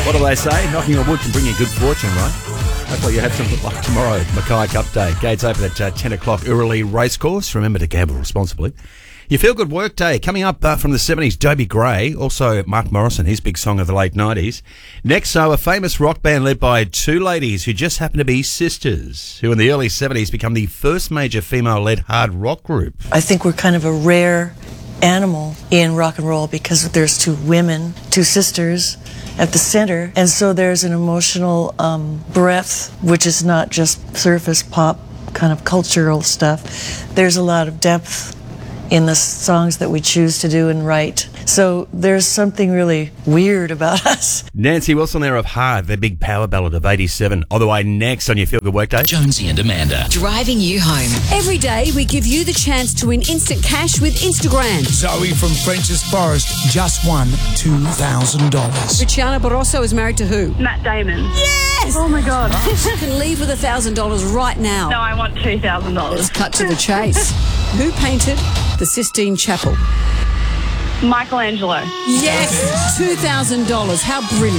What do they say? Knocking on wood can bring you good fortune, right? Hopefully you have some good luck tomorrow. Mackay Cup Day. Gates open at 10 o'clock. Urali Racecourse. Remember to gamble responsibly. Your Feel Good Work Day coming up from the 70s, Dobie Gray, also Mark Morrison, his big song of the late 90s. Next, a famous rock band led by two ladies who just happen to be sisters, who in the early 70s become the first major female-led hard rock group. I think we're kind of a rare animal in rock and roll because there's two women, two sisters at the center, and so there's an emotional breadth, which is not just surface pop kind of cultural stuff. There's a lot of depth in the songs that we choose to do and write. So there's something really weird about us. Nancy Wilson there of Hard, their big power ballad of 87. On the way next on Your Feel Good Workday. Jonesy and Amanda. Driving you home. Every day we give you the chance to win instant cash with Instagram. Zoe from French's Forest just won $2,000. Luciana Barroso is married to who? Matt Damon. Yes! Oh my God. You can leave with $1,000 right now. No, I want $2,000. Let's cut to the chase. Who painted the Sistine Chapel? Michelangelo. Yes! $2,000. How brilliant.